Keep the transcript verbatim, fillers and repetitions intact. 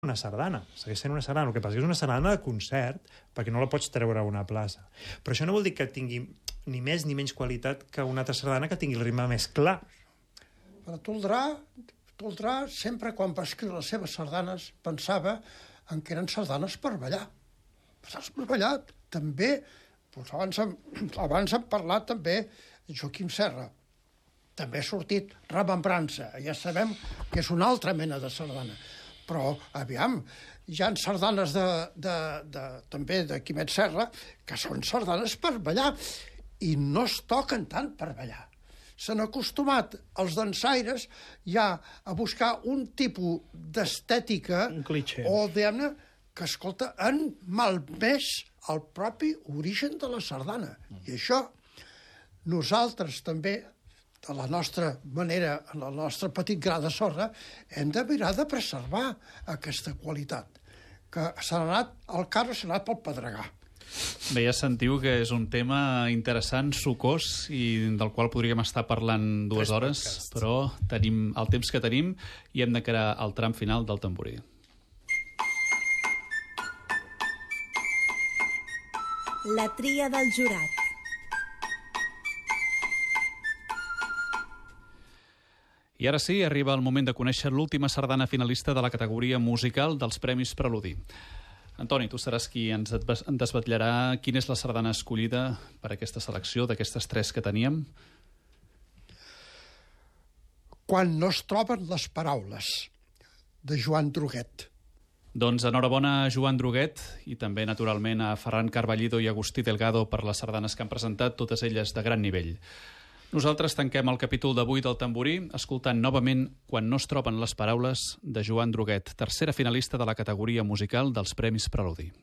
una sardana, segueix sent una sardana. El que passa és que és una sardana de concert, perquè no la pots treure a una plaça. Però això no vol dir que tingui ni més ni menys qualitat que una altra sardana que tingui el ritme més clar. Però Toldrà, Toldrà sempre quan va escriure les seves sardanes pensava en que eren sardanes per ballar. Sardanes per ballar. També, doncs abans, hem, abans hem parlat també Joaquim Serra. També ha sortit Remembrança. Ja sabem que és una altra mena de sardana. Però, aviam, hi ha sardanes de, de, de, també de Quimet Serra que són sardanes per ballar i no es toquen tant per ballar. S'han acostumat els dansaires ja a buscar un tipus d'estètica o, diguem-ne, que, escolta, han malmès el propi origen de la sardana. I això, nosaltres també, de la nostra manera, en el nostre petit gra de sorra, hem de mirar de preservar aquesta qualitat, que s'ha anat, el carro s'ha anat pel pedregar. Bé, ja sentiu que és un tema interessant, sucós, i del qual podríem estar parlant dues hores, però tenim el temps que tenim i hem d'encarar el tram final del tamborí. La tria del jurat. I ara sí, arriba el moment de conèixer l'última sardana finalista de la categoria musical dels Premis Preludi. Antoni, tu seràs qui ens desvetllarà quina és la sardana escollida per aquesta selecció d'aquestes tres que teníem. Quan no es troben les paraules, de Joan Droguet. Doncs enhorabona a Joan Droguet i també, naturalment, a Ferran Carballido i Agustí Delgado per les sardanes que han presentat, totes elles de gran nivell. Nosaltres tanquem el capítol d'avui del tamborí escoltant novament Quan no es troben les paraules de Joan Droguet, tercera finalista de la categoria musical dels Premis Preludi.